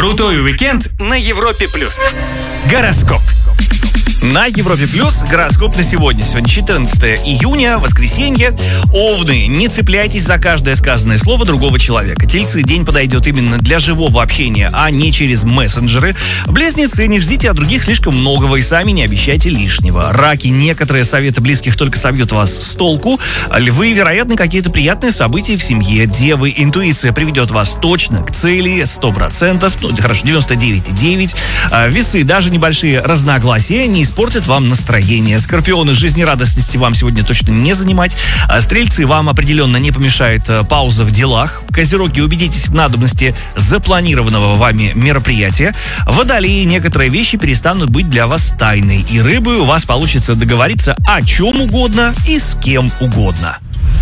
Крутой уикенд на Европе+. Гороскоп. На Европе Плюс гороскоп на сегодня. Сегодня 14 июня, воскресенье. Овны, не цепляйтесь за каждое сказанное слово другого человека. Тельцы, день подойдет именно для живого общения, а не через мессенджеры. Близнецы, не ждите от других слишком многого и сами не обещайте лишнего. Раки, некоторые советы близких только собьют вас с толку. Львы, вероятно, какие-то приятные события в семье. Девы, интуиция приведет вас точно к цели, 100%, ну хорошо, 99,9. Весы, даже небольшие разногласия не испортят вам настроение. Скорпионы, жизнерадостности вам сегодня точно не занимать. Стрельцы, вам определенно не помешает пауза в делах. Козероги, убедитесь в надобности запланированного вами мероприятия. Водолеи, некоторые вещи перестанут быть для вас тайной. И рыбы, у вас получится договориться о чем угодно и с кем угодно.